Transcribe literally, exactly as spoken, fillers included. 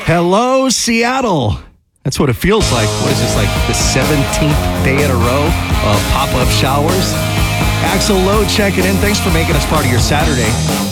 Hello, Seattle. That's what it feels like. What is this, like the seventeenth day in a row of pop-up showers? Axel Lowe checking in. Thanks for making us part of your Saturday.